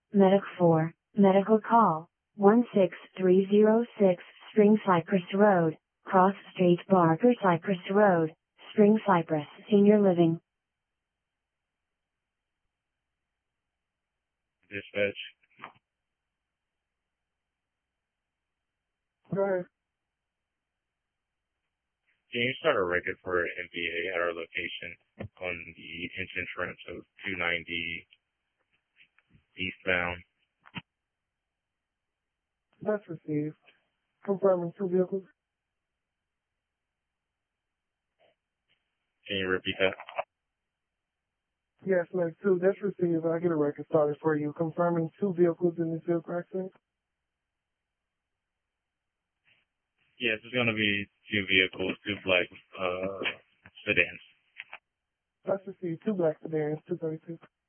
Medic 4, medical call, 16306, Spring Cypress Road, Cross Street Barker Cypress Road, Spring Cypress, Senior Living. Dispatch. Go ahead. Can you start a record for MVA at our location on the entrance ramps of 290 eastbound? That's received. Confirming 2 vehicles. Can you repeat that? Yes, Medic 2, that's received. I'll get a record started for you. Confirming 2 vehicles in this vehicle accident. Yes, it's going to be 2 vehicles, 2 black sedans. That's received. 2 black sedans, 232.